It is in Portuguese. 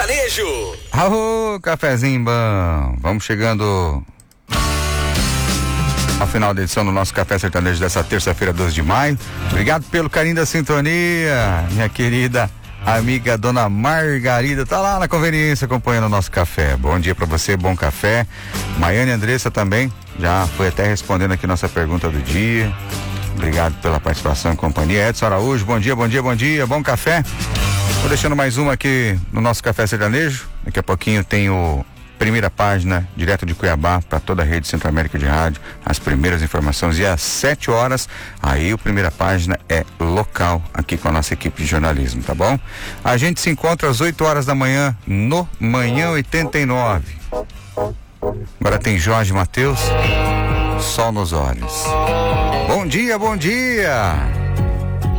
Sertanejo. Arô, cafezinho bom. Vamos chegando ao final da edição do nosso Café Sertanejo dessa terça-feira, 12 de maio. Obrigado pelo carinho da sintonia, minha querida amiga Dona Margarida, tá lá na conveniência acompanhando o nosso café. Bom dia pra você, bom café. Maiane Andressa também já foi até respondendo aqui nossa pergunta do dia. Obrigado pela participação e companhia. Edson Araújo, bom dia, bom dia, bom dia, bom café. Vou deixando mais uma aqui no nosso Café Sertanejo. Daqui a pouquinho tem o primeira página, direto de Cuiabá, para toda a rede Centro-América de Rádio, as primeiras informações. E às 7 horas, aí o primeira página é local, aqui com a nossa equipe de jornalismo, tá bom? A gente se encontra às 8 horas da manhã, no Manhã 89. Agora tem Jorge Mateus, Sol nos Olhos. Bom dia, bom dia!